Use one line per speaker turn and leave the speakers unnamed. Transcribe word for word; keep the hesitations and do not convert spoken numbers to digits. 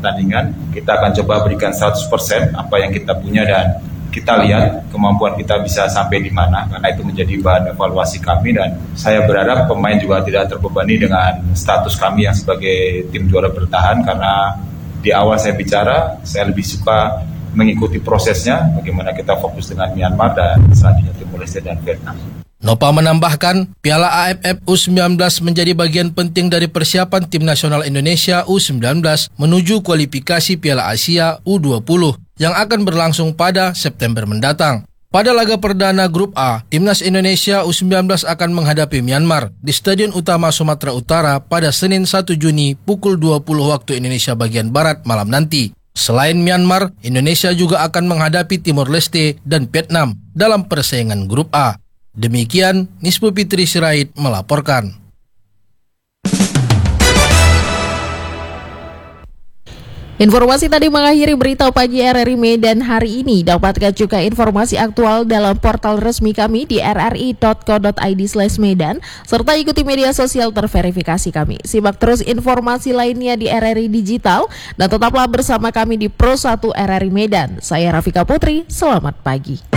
pertandingan. Kita akan coba berikan seratus persen apa yang kita punya dan kita lihat kemampuan kita bisa sampai di mana, karena itu menjadi bahan evaluasi kami. Dan saya berharap pemain juga tidak terbebani dengan status kami yang sebagai tim juara bertahan, karena di awal saya bicara, saya lebih suka mengikuti prosesnya, bagaimana kita fokus dengan Myanmar dan selanjutnya Timor Leste dan Vietnam.
Noppa menambahkan, Piala A F F U sembilan belas menjadi bagian penting dari persiapan Tim Nasional Indonesia U sembilan belas menuju kualifikasi Piala Asia U dua puluh yang akan berlangsung pada September mendatang. Pada laga perdana Grup A, Timnas Indonesia U sembilan belas akan menghadapi Myanmar di Stadion Utama Sumatera Utara pada Senin satu Juni pukul dua puluh waktu Indonesia bagian Barat malam nanti. Selain Myanmar, Indonesia juga akan menghadapi Timor Leste dan Vietnam dalam persaingan Grup A. Demikian, Nispu Fitri Sirait melaporkan.
Informasi tadi mengakhiri berita pagi R R I Medan hari ini. Dapatkan juga informasi aktual dalam portal resmi kami di r r i dot co dot i d slash medan serta ikuti media sosial terverifikasi kami. Simak terus informasi lainnya di R R I Digital dan tetaplah bersama kami di Pro satu R R I Medan. Saya Rafika Putri, selamat pagi.